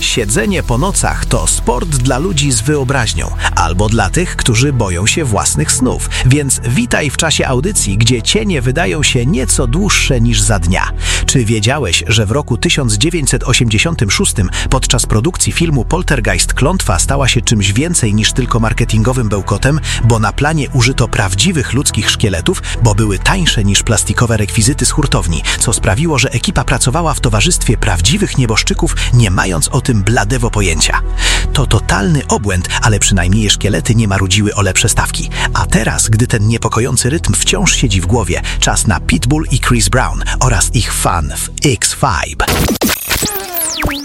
siedzenie po nocach to sport dla ludzi z wyobraźnią, albo dla tych, którzy boją się własnych snów. Więc witaj w czasie audycji, gdzie cienie wydają się nieco dłuższe niż za dnia. Czy wiedziałeś, że w roku 1986 podczas produkcji filmu Poltergeist klątwa stała się czymś więcej niż tylko marketingowym bełkotem, bo na planie użyto prawdziwych ludzkich szkieletów, bo były tańsze niż plastikowe rekwizyty z hurtowni, co sprawiło, że ekipa pracowała w towarzystwie prawdziwych nieboszczyków, nie mając o tym bladewo pojęcia. To totalny obłęd, ale przynajmniej szkielety nie marudziły o lepsze stawki. A teraz, gdy ten niepokojący rytm wciąż siedzi w głowie, czas na Pitbull i Chris Brown oraz ich fan w X-Vibe.